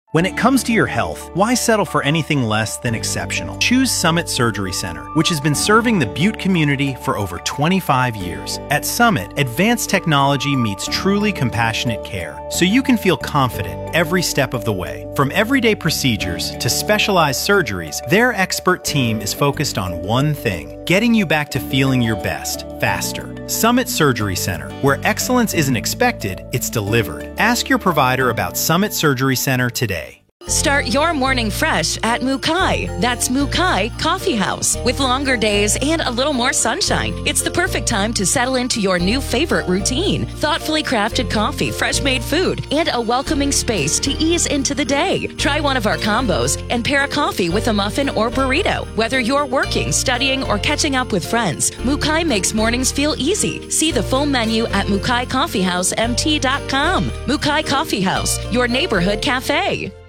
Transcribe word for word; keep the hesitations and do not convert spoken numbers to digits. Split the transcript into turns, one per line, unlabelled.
When it comes to your health, why settle for anything less than exceptional? Choose Summit Surgery Center, which has been serving the Butte community for over twenty-five years. At Summit, advanced technology meets truly compassionate care, so you can feel confident every step of the way. From everyday procedures to specialized surgeries, their expert team is focused on one thing: getting you back to feeling your best, faster. Summit Surgery Center, where excellence isn't expected, it's delivered. Ask your provider about Summit Surgery Center today.
Start your morning fresh at Mukai. That's Mukai Coffee House. With longer days and a little more sunshine, it's the perfect time to settle into your new favorite routine. Thoughtfully crafted coffee, fresh made food, and a welcoming space to ease into the day. Try one of our combos and pair a coffee with a muffin or burrito. Whether you're working, studying, or catching up with friends, Mukai makes mornings feel easy. See the full menu at mukai coffee house m t dot com. Mukai Coffee House, your neighborhood cafe.